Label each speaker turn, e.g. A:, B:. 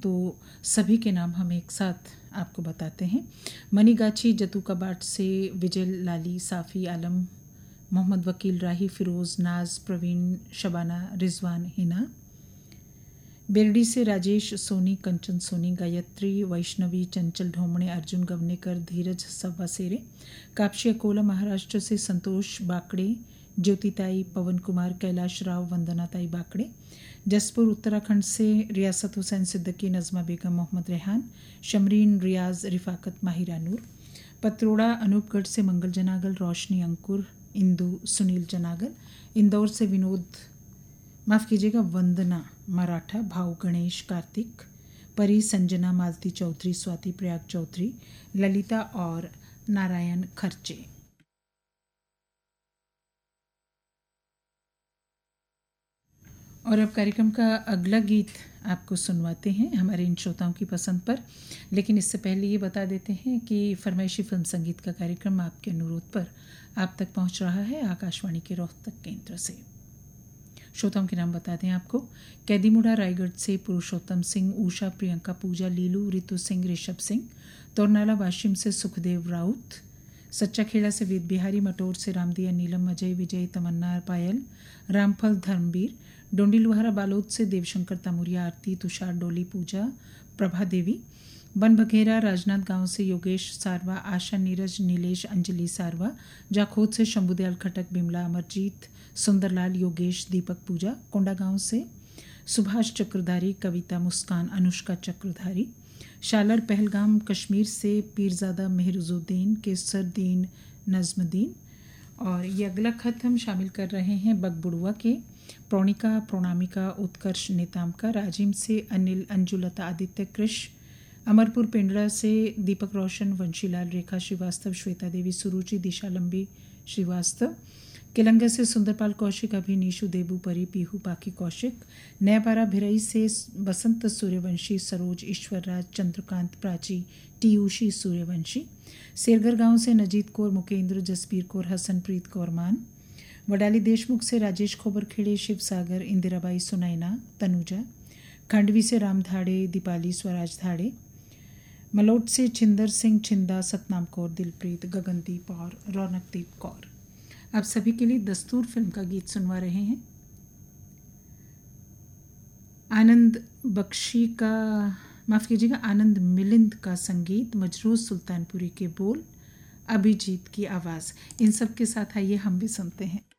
A: तो सभी के नाम हम एक साथ आपको बताते हैं। मनीगाछी जतूकाबाट से विजय लाली, साफ़ी आलम, मोहम्मद वकील राही, फ़िरोज़, नाज, प्रवीण, शबाना, रिजवान, हिना। बेरडी से राजेश सोनी, कंचन सोनी, गायत्री, वैष्णवी, चंचल ढोमणे, अर्जुन गवनेकर, धीरज सव्वासेरे। कापशी अकोला महाराष्ट्र से संतोष बाकड़े, ज्योतिताई, पवन कुमार, कैलाश राव, वंदनाताई बाकड़े। जसपुर उत्तराखंड से रियासत हुसैन सिद्दीकी, नज़मा बेगम, मोहम्मद रेहान, शमरीन, रियाज, रिफाकत, माहिरा नूर। पत्रोड़ा अनूपगढ़ से मंगल जनागल, रोशनी, अंकुर, इंदु, सुनील जनागल। इंदौर से वंदना मराठा, भाव गणेश, कार्तिक, परी, संजना, मालती चौधरी, स्वाति, प्रयाग चौधरी, ललिता और नारायण खर्चे। और अब कार्यक्रम का अगला गीत आपको सुनवाते हैं हमारे इन श्रोताओं की पसंद पर। लेकिन इससे पहले ये बता देते हैं कि फरमाइशी फिल्म संगीत का कार्यक्रम आपके अनुरोध पर आप तक पहुंच रहा है आकाशवाणी के रोहतक केंद्र से। श्रोताओं के नाम बता दें आपको। कैदीमुड़ा रायगढ़ से पुरुषोत्तम सिंह, उषा, प्रियंका, पूजा, लीलू, रितु सिंह, ऋषभ सिंह। तोरनाला वाशिम से सुखदेव राउत। सच्चा खेड़ा से वेद बिहारी, मटोर से रामदिया, नीलम, अजय, विजय, तमन्ना, पायल, रामफल, धर्मवीर। डोंडी लोहारा बालोद से देवशंकर तमुरिया, आरती, तुषार, डोली, पूजा, प्रभा देवी। बन बघेरा राजनाथ गांव से योगेश सारवा, आशा, नीरज, नीलेश, अंजलि सारवा। जाखोद से शंभुदयाल खटक, बिमला, अमरजीत, सुंदरलाल, योगेश, दीपक, पूजा। कोंडा गांव से सुभाष चक्रधारी, कविता, मुस्कान, अनुष्का चक्रधारी। शालर पहलगाम कश्मीर से पीरजादा मेहरुजुद्दीन, केसरदीन, नजमुद्दीन। और ये अगला खत हम शामिल कर रहे हैं बगबुड़ुआ के प्रोणिका, प्रोणामिका, उत्कर्ष, नेतामका। राजिम से अनिल, अंजुलता, आदित्य, कृष। अमरपुर पिंडरा से दीपक रोशन, वंशीलाल, रेखा श्रीवास्तव, श्वेता देवी, सुरुचि, दिशा लंबी श्रीवास्तव। केलंगा से सुंदरपाल कौशिक, अभी, नीशु, देबू, परी, पीहू, पाखी कौशिक। नयापारा भिरई से बसंत सूर्यवंशी, सरोज, ईश्वरराज, चंद्रकांत, प्राची, टीयूषी सूर्यवंशी। सेरगर गांव से नजीत कौर, मुकेंद्र, जसबीर कौर, हसनप्रीत कौर मान। वडाली देशमुख से राजेश खोबरखेड़े, शिव सागर, इंदिराबाई, सुनैना, तनुजा। खंडवी से राम धाड़े, दीपाली, स्वराज धाड़े। मलोट से छिंदर सिंह, छिंदा, सतनाम कौर, दिलप्रीत, गगनदीप और रौनकदीप कौर। आप सभी के लिए दस्तूर फिल्म का गीत सुनवा रहे हैं। आनंद बख्शी का, माफ़ कीजिएगा, आनंद मिलिंद का संगीत, मजरूस सुल्तानपुरी के बोल, अभिजीत की आवाज़। इन सब के साथ आइए हम भी सुनते हैं।